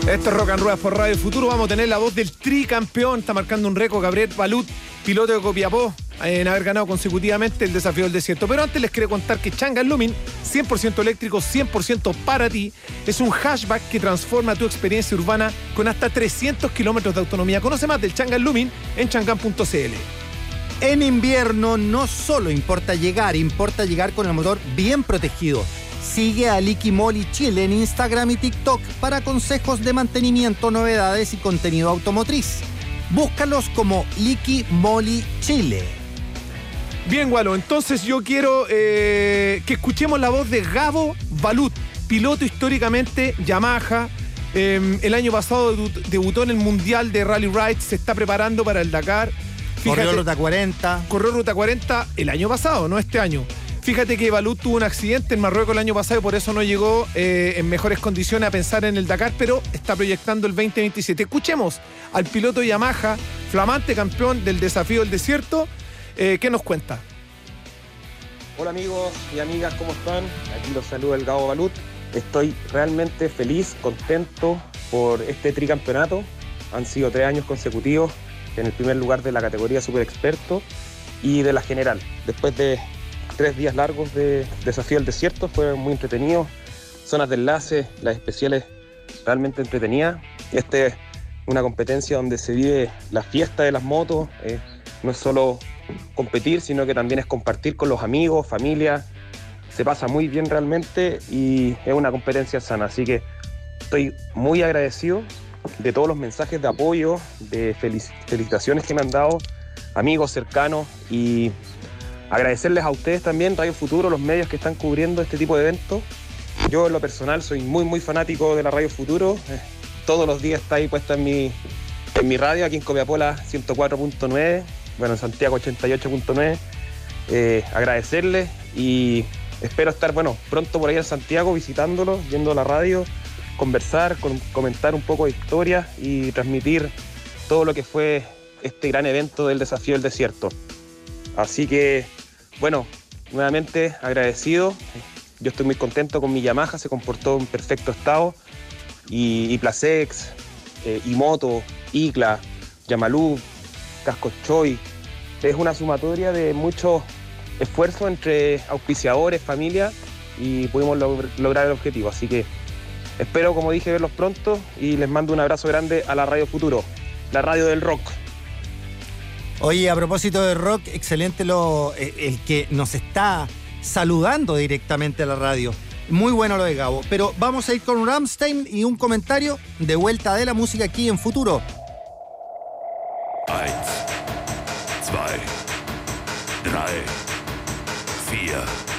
Esto es Rock and Ruedas por Radio Futuro. Vamos a tener la voz del tricampeón. Está marcando un récord Gabriel Balut, piloto de Copiapó, en haber ganado consecutivamente el Desafío del Desierto. Pero antes les quiero contar que Changan Lumin, 100% eléctrico, 100% para ti, es un hatchback que transforma tu experiencia urbana con hasta 300 kilómetros de autonomía. Conoce más del Changan Lumin en changan.cl. En invierno no solo importa llegar con el motor bien protegido. Sigue a Liqui Moly Chile en Instagram y TikTok para consejos de mantenimiento, novedades y contenido automotriz. Búscalos como Liqui Moly Chile. Bien, Gualo, entonces yo quiero que escuchemos la voz de Gabo Balut, piloto históricamente Yamaha. El año pasado debutó en el Mundial de Rally Rides, se está preparando para el Dakar. Corrió Ruta 40. Corrió Ruta 40 el año pasado, no este año. Fíjate que Balut tuvo un accidente en Marruecos el año pasado y por eso no llegó en mejores condiciones a pensar en el Dakar, pero está proyectando el 2027. Escuchemos al piloto Yamaha, flamante campeón del Desafío del Desierto. ¿Qué nos cuenta? Hola amigos y amigas, ¿cómo están? Aquí los saluda el Gabo Balut. Estoy realmente feliz, contento por este tricampeonato. Han sido 3 años consecutivos en el primer lugar de la categoría Super Experto y de la general. Después de 3 días largos de Desafío del Desierto, fue muy entretenido. Zonas de enlace, las especiales realmente entretenidas. Esta es una competencia donde se vive la fiesta de las motos. No es solo competir, sino que también es compartir con los amigos, familia. Se pasa muy bien realmente y es una competencia sana. Así que estoy muy agradecido de todos los mensajes de apoyo, de felicitaciones que me han dado amigos cercanos, y agradecerles a ustedes también, Radio Futuro, los medios que están cubriendo este tipo de eventos. Yo en lo personal soy muy fanático de la Radio Futuro. Todos los días está ahí puesta en mi radio, aquí en Copiapó 104.9, bueno, en Santiago 88.9. Agradecerles y espero estar pronto por ahí en Santiago visitándolo, viendo la radio, conversar, comentar un poco de historia y transmitir todo lo que fue este gran evento del Desafío del Desierto. Así que, nuevamente agradecido. Yo estoy muy contento con mi Yamaha, se comportó en perfecto estado. Y Placex, Imoto, Icla, Yamalú, Casco Choi. Es una sumatoria de mucho esfuerzo entre auspiciadores, familia, y pudimos lograr el objetivo. Así que espero, como dije, verlos pronto y les mando un abrazo grande a la Radio Futuro, la radio del rock. Oye, a propósito de rock, excelente el que nos está saludando directamente a la radio. Muy bueno lo de Gabo. Pero vamos a ir con Rammstein y un comentario de vuelta de la música aquí en Futuro. 1, 2, 3, 4.